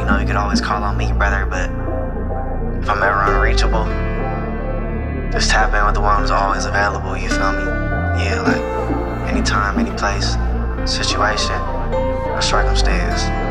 know you could always call on me, brother, but if I'm ever unreachable, just tap in with the one who's always available, you feel me? Yeah, like anytime, any place, situation, or circumstance.